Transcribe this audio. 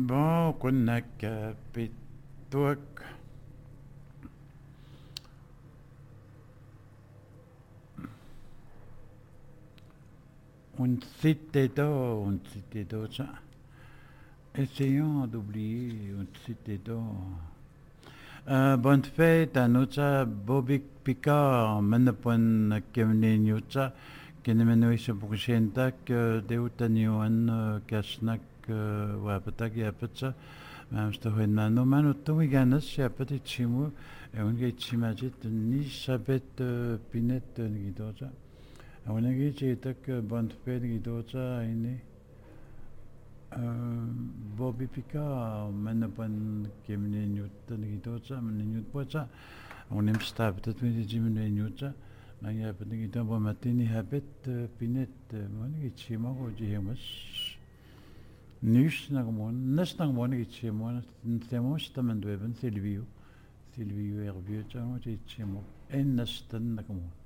Bon, كنا كبيتوك un cité d'eau, ça. Essayons d'oublier un cité d'eau. Bonne fête à notre Bobby Picard, menepon kemne nyuta, kenemeno isa pukushentak, deutanioan kasnak wapatak yapatsa, mamstohena no manu tumiganas yapati chimu, unge chimajit ni sabet pinet ngidosa. Unge chitak bonne fête ngidosa ini. Bobby Pika, mennepan kemne nyutta nigitocha, menne nyutpocha, onem stab dat met jimne nyutta, maar je hebt nigito bo matini habet pinet, monigi go jihemas. Nus na gamon, nas na monigi chimo, temos tamen dweben Silvio, Silvio Hervieux, chamo chimo, en nas tan na gamon.